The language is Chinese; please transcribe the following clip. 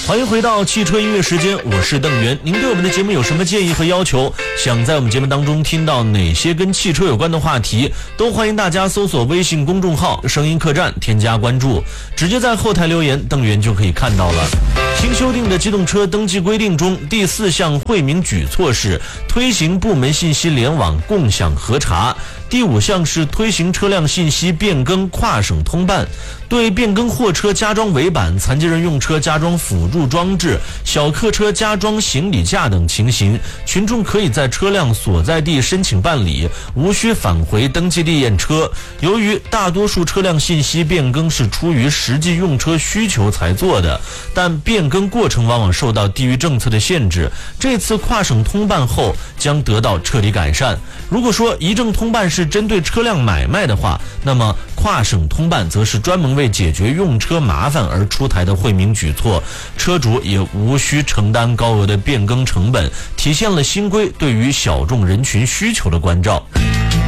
欢迎回到汽车音乐时间，我是邓源。您对我们的节目有什么建议和要求？想在我们节目当中听到哪些跟汽车有关的话题，都欢迎大家搜索微信公众号声音客栈添加关注，直接在后台留言，邓源就可以看到了。新修订的机动车登记规定中，第4项惠民举措是推行部门信息联网共享核查，第5项是推行车辆信息变更跨省通办。对变更货车加装尾板、残疾人用车加装辅助装置、小客车加装行李架等情形，群众可以在车辆所在地申请办理，无需返回登记地验车。由于大多数车辆信息变更是出于实际用车需求才做的，但变更过程往往受到地域政策的限制，这次跨省通办后将得到彻底改善。如果说一证通办是针对车辆买卖的话，那么跨省通办则是专门为解决用车麻烦而出台的惠民举措，车主也无需承担高额的变更成本，体现了新规对于小众人群需求的关照。